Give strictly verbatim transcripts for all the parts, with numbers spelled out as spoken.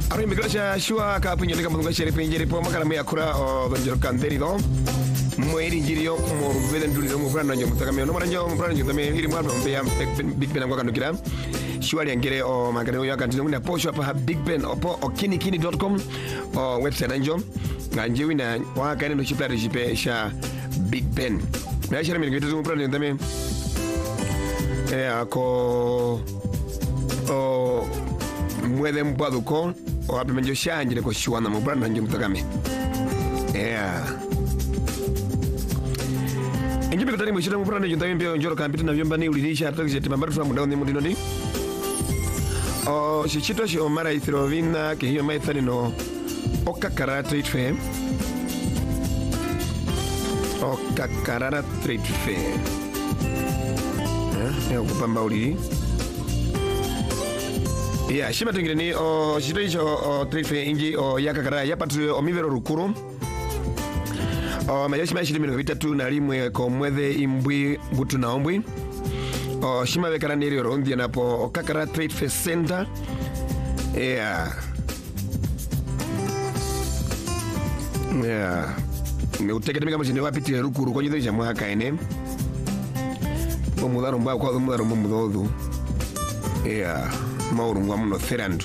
Ari migrasha shua ka punya leka munga shere pinjere po makara me akura o donjor kanderi do. Moiri jirio mo veden duli mo branda nyo mutaka me no maranjo branda nyo tame iri mwa mbe ya Big Ben ngwa kanukira. Shua li ngere o magare ya kanti nguna posho hapa Big Ben opo o kinikini dot com o website anjo. Nganje wina wa kane no chipla rejipe sha Big Ben. Me shere me ngete mo branda nyo tame. Eh ako o mwede mbwaduko o api menjo shanjire ko shuana mo branda nyo mutaka me. Yeah. Injibe katani mwishira mbranda nyo tame mbio njoro kampiti na vyomba ni ulirisha ataki zeti mambaru tuma mundao ni mundino ni. O shichito shi omara ithirovina ke hiyo maithani no Okakarara Trade Fair. Okakarara Trade Fair. Ya, kupamba uliri. Ya, shima tungire ni o shito isho o Trade Fair inji o yakakarara ya patu o mivero rukuru. O mayoshi maishiri mino vitatu na rimwe ko mwethe imbwi gutu na ombwi. O shima wekara niri orondi anapo Okakarara Trade Fair Center. Yeah. Yeah. Me uteke temika mshini wapiti rukuru kwa nyitho jamu haka ene. Mudaro mbao kwa mudaro mudodhu. Yeah. Mauru ngwa muno therandu.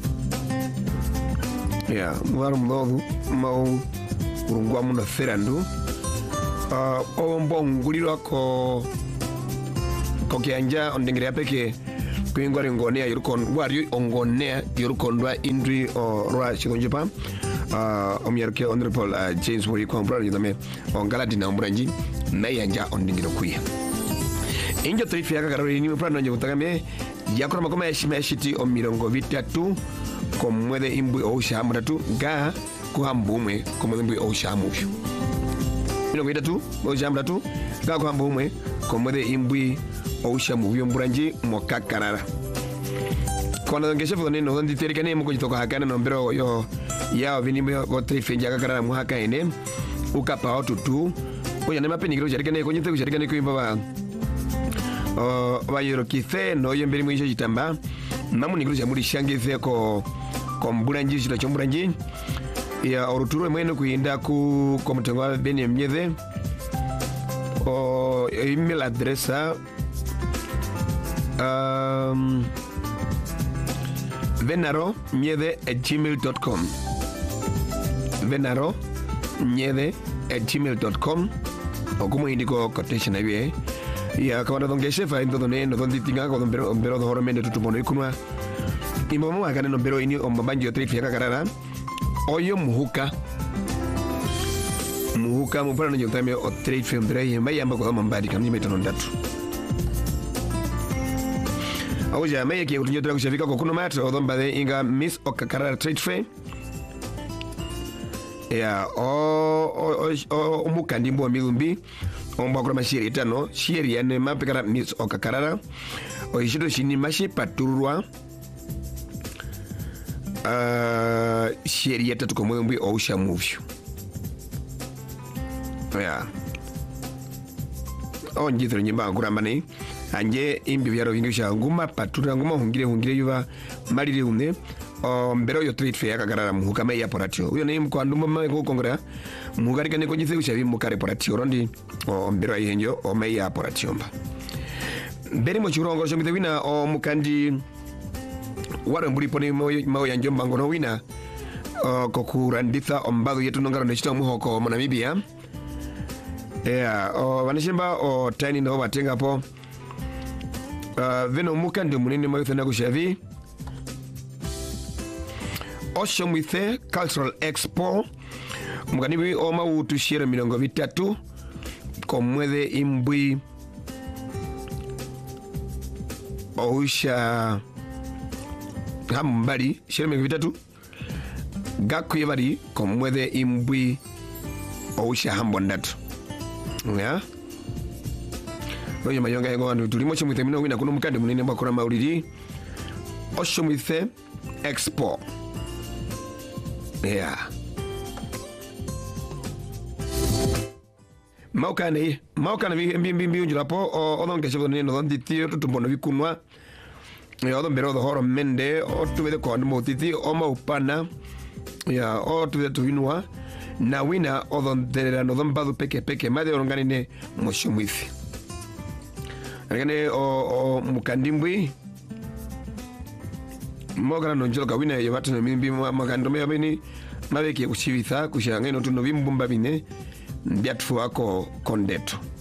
Yeah. Mudaro mudodhu. Mau urungwa muno therandu. Uh, Ombo nguliro ko ko kianja ondengere apeke kuingwari ngonea yurukon wari ongonea yurukondwa indri o roa chikonjepa. Uh, omiyarke honorable uh, James Wori kwa mbrani yudame ongaladi na mbranji na yanja ondindiro kuya injo trifi yaka karori ni mbrani nyo mutagame yakura makoma yashima yashiti o mirongo vitatu ko mwede imbui o ushamu tatu ga kuhambumwe ko mwede imbui o ushamu mirongo vitatu o ushamu tatu ga kuhambumwe ko mwede imbui o ushamu vyo mbranji Okakarara kwana ngeshe fone no ndi terikane mo kujitoka hakana no mbero yo ya vinimbe ko trifi Okakarara muhaka ene ukapa otutu oya ne mapenigiro jarikane ko nyite jarikane ko imba uh, bayero kithe no yemberi mwisho jitamba namu nigiro jamuri shangize ko ko mbulanji shito chombulanji ya oruturo mwene kuinda ku ko mutengwa bene myethe o email address um venaro myethe at gmail dot com venaro myethe at gmail dot com o como indico quotation aye ya kawanda donge shefa ndo ne no dondi tinga ko mbero mbero do horomende tutumono ikunwa imamo akane no mbero ini o mbanji Trade Okakarara oyo muhuka muhuka mupana no nyotame o Trade Fair mbere yemba yamba ko mambadi kamni metono ndatu auja meye ke utunyotra kushafika ko kuno mato odomba de inga Miss Okakarara Trade Fair. Yeah, o o o umukandi mbo milumbi omba kwa mashiri tano shiri yane mapekara Miss Okakarara o ishito shini mashi paturwa uh shiri yata tuko mwembi o usha movie. Yeah. O njithro nyimba ngurambane anje imbi byaro bingisha nguma patura nguma hungire hungire yuva malire une o mbero yo Trade Fair Okakarara muhuka mai ya poratio uyo ne mko andumba mai ko kongra muhugari kane ko nyithe ushavi mukare poratio rondi o mbero ayenjo o mai ya poratio mba beri mo churongo shomite wina o mukandi waro mburi poni mau ya njomba ngono wina o kokuranditha ombado yetu nongaro nechita muhoko mo Namibia. Yeah, o vanishimba o tiny no batenga po uh, veno mukandi munini mo yethana kushavi Oshomwithe Cultural Expo mukanibi oma utushira milongo vitatu ko mwethe imbui ousha hambari shira milongo vitatu gakuyebari ko mwethe imbui ousha hambondatu ya oyo mayonga yango anu tulimo chomwithe mino wina kuno mukandi munene mwakora mauliri Oshomwithe Expo. Yeah. Maukane, maukane vi mbi mbi mbi unjulapo o odonge chebo neno dondi tio tutumbono vikunwa ya odo mbere odo horo mende o tuvede kwa ndumo titi o maupana ya o tuvede tuinua na wina odo nderera no dombadu peke peke made oronganine moshumwifi ngane o o mukandimbwi mogana no njolo kawina ya watu no mimbi magandome yabini mabeki kuchivitha kushanga no tuno bimbumba bine byatfu ako kondeto